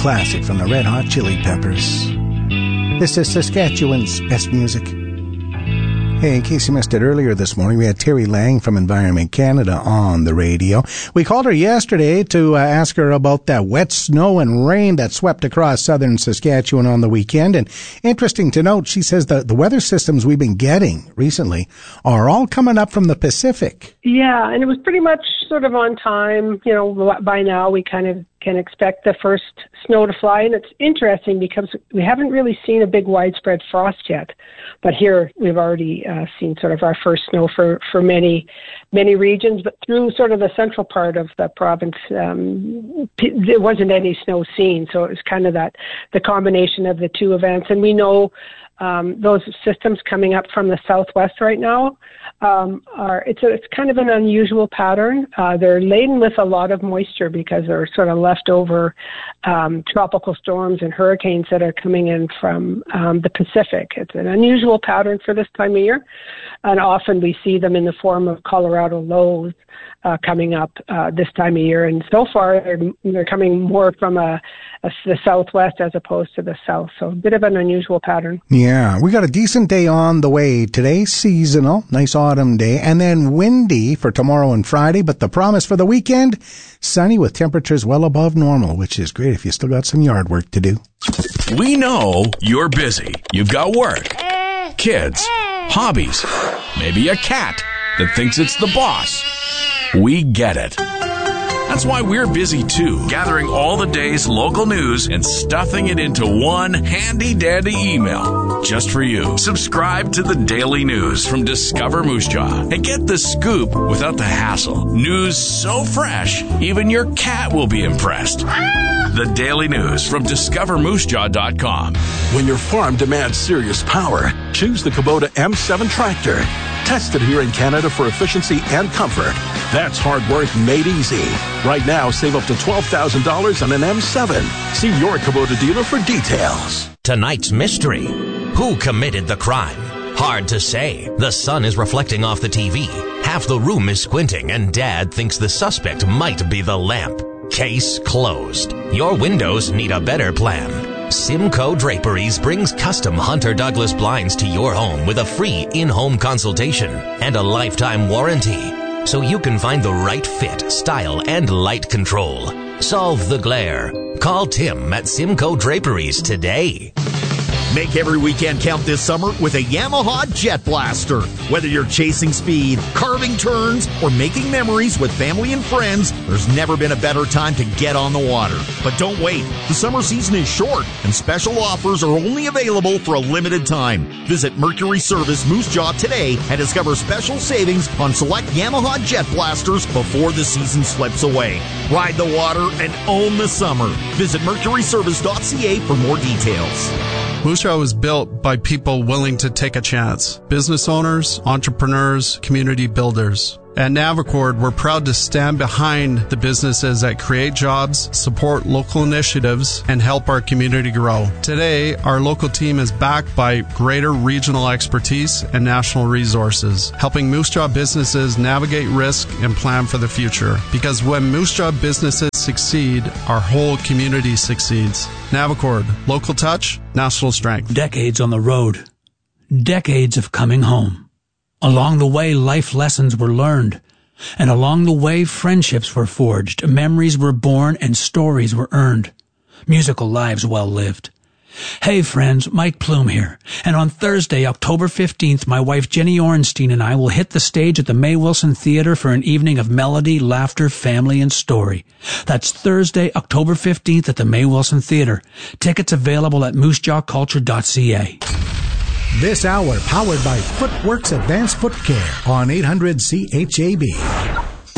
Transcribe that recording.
classic from the Red Hot Chili Peppers. This is Saskatchewan's best music. Hey, in case you missed it earlier this morning, we had Terry Lang from Environment Canada on the radio. We called her yesterday to ask her about that wet snow and rain that swept across southern Saskatchewan on the weekend. And interesting to note, she says that the weather systems we've been getting recently are all coming up from the Pacific. Yeah, and it was pretty much sort of on time. You know, by now we kind of can expect the first snow to fly. And it's interesting because we haven't really seen a big widespread frost yet. But here we've already seen sort of our first snow for many regions. But through sort of the central part of the province, there wasn't any snow seen. So it was kind of the combination of the two events. And we know those systems coming up from the southwest right now it's kind of an unusual pattern. They're laden with a lot of moisture because they're sort of leftover tropical storms and hurricanes that are coming in from the Pacific. It's an unusual pattern for this time of year, and often we see them in the form of Colorado lows coming up this time of year. And so far, they're coming more from the southwest as opposed to the south. So a bit of an unusual pattern. Yeah, we got a decent day on the way today, seasonal, nice autumn day, and then windy for tomorrow and Friday. But the promise for the weekend, sunny with temperatures well above normal, which is great if you still got some yard work to do. We know you're busy. You've got work, kids, hobbies, maybe a cat that thinks it's the boss. We get it. That's why we're busy too, gathering all the day's local news and stuffing it into one handy-dandy email just for you. Subscribe to the Daily News from Discover Moose Jaw and get the scoop without the hassle. News so fresh, even your cat will be impressed. The Daily News from DiscoverMooseJaw.com. When your farm demands serious power, choose the Kubota M7 tractor. Tested here in Canada for efficiency and comfort. That's hard work made easy. Right now, save up to $12,000 on an M7. See your Kubota dealer for details. Tonight's mystery. Who committed the crime? Hard to say. The sun is reflecting off the TV. Half the room is squinting, and Dad thinks the suspect might be the lamp. Case closed. Your windows need a better plan. Simcoe Draperies brings custom Hunter Douglas blinds to your home with a free in-home consultation and a lifetime warranty, so you can find the right fit, style, and light control. Solve the glare. Call Tim at Simcoe Draperies today. Make every weekend count this summer with a Yamaha Jet Blaster. Whether you're chasing speed, carving turns, or making memories with family and friends, there's never been a better time to get on the water. But don't wait. The summer season is short, and special offers are only available for a limited time. Visit Mercury Service Moose Jaw today and discover special savings on select Yamaha Jet Blasters before the season slips away. Ride the water and own the summer. Visit mercuryservice.ca for more details. Moose Jaw was built by people willing to take a chance. Business owners, entrepreneurs, community builders. At Navicord, we're proud to stand behind the businesses that create jobs, support local initiatives, and help our community grow. Today, our local team is backed by greater regional expertise and national resources, helping Moose Jaw businesses navigate risk and plan for the future. Because when Moose Jaw businesses succeed, our whole community succeeds. Navicord, local touch, national strength. Decades on the road. Decades of coming home. Along the way, life lessons were learned. And along the way, friendships were forged, memories were born, and stories were earned. Musical lives well lived. Hey friends, Mike Plume here. And on Thursday, October 15th, my wife Jenny Orenstein and I will hit the stage at the May Wilson Theater for an evening of melody, laughter, family, and story. That's Thursday, October 15th at the May Wilson Theater. Tickets available at moosejawculture.ca. This hour powered by Footworks Advanced Foot Care on 800 CHAB.